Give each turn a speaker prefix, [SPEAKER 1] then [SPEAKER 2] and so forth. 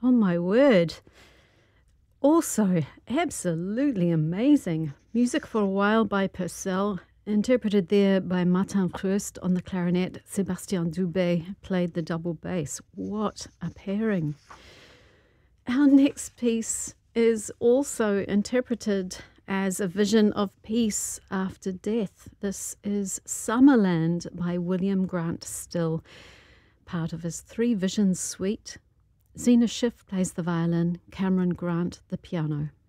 [SPEAKER 1] Oh my word. Also, absolutely amazing. Music for a While by Purcell, interpreted there by Martin Krust on the clarinet. Sébastien Dubé played the double bass. What a pairing. Our next piece is also interpreted as a vision of peace after death. This is Summerland by William Grant Still, part of his Three Visions suite. Zena Schiff plays the violin, Cameron Grant the piano.